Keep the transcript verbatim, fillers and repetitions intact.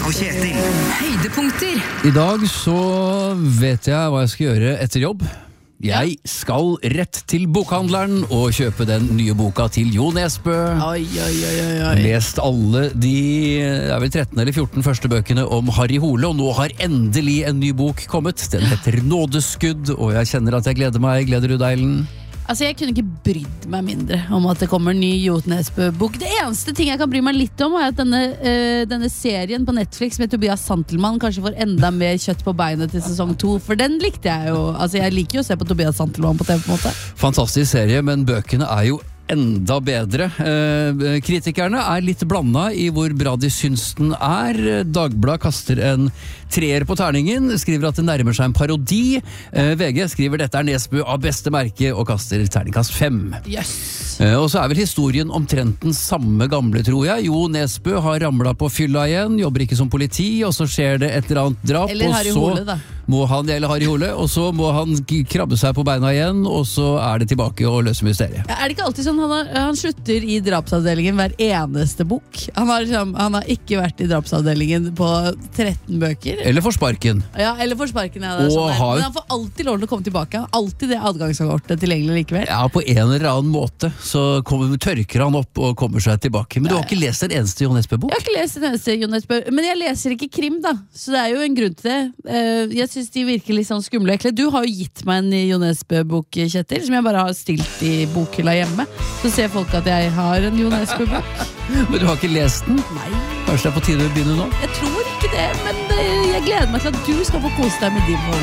og Kjetil. Høydepunkter. I dag så vet jeg hva jeg skal gjøre etter jobb. Jeg skal rett til bokhandleren og kjøpe den nye boka til Jo Nesbø. Oi, oi, oi, oi. Lest alle de det er vel tretten eller fjorten første bøkene om Harry Hole, og nå har endelig en ny bok kommet. Den heter Nådeskudd, og jeg kjenner at jeg gleder meg. Gleder du deg, Ellen? Altså, jeg kunne ikke brydd meg mindre om at det kommer en ny Jo Nesbø-bok. Det eneste ting jeg kan bry meg litt om, er at denne, uh, denne serien på Netflix med Tobias Santelmann kanskje får enda mer kjøtt på beinet til sesong to, for den likte jeg jo. Altså, jeg liker jo å se på Tobias Santelmann på T V på en måte. Fantastisk serie, men bøkene er jo enda bedre. Eh, kritikerne er litt blanda i hvor bra de syns den er. Dagbladet kaster en treer på terningen, skriver at det nærmer seg en parodi. Eh, V G skriver dette er Nesbø av beste merke og kaster terningkast fem. Yes. Eh, og så er vel historien omtrent den samme gamle, tror jeg. Jo Nesbø har ramlet på fylla igjen, jobber ikke som politi, og så skjer det et eller annet drap. Eller Harry Hole, da. Må han, eller Harry Hole, og så må han krabbe seg på beina igjen, og så er det tilbake og løse mysteriet. Ja, er det ikke alltid sånn han, har, han slutter i drapsavdelingen hver eneste bok? Han har, liksom, han har ikke vært i drapsavdelingen på tretten bøker. Eller for sparken. Ja, eller for sparken, ja, det er sånn der. har... Men han får alltid lov til å komme tilbake. Han har alltid det adgangskortet tilgjengelig likevel. Ja, på en eller annen måte så kommer, tørker han opp og kommer seg tilbake. Men du har ikke lest en eneste Jo Nesbø-bok? Jeg har ikke lest en eneste Jo Nesbø, men jeg leser ikke krim, da. Så det er jo en grunn til det. Jeg synes de virker litt sånn skumle og ekle. Du har jo gitt meg en Jo Nesbø-bok, Kjetil, som jeg bare har stilt i bokhylla hjemme. Så ser folk at jeg har en Jo Nesbø-bok. Men du har ikke lest den? Nei. Kanskje det er på tide å begynne nå? Jeg tror ikke det, men jeg gleder meg til at du skal få kose deg med din mål.